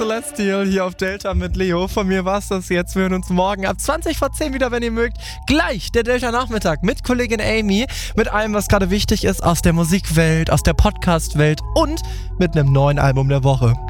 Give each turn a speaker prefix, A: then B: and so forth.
A: Celestial hier auf Delta mit Leo. Von mir war's das jetzt. Wir hören uns morgen ab 20 vor 10 wieder, wenn ihr mögt. Gleich der Delta-Nachmittag mit Kollegin Amy, mit allem, was gerade wichtig ist aus der Musikwelt, aus der Podcast-Welt und mit einem neuen Album der Woche.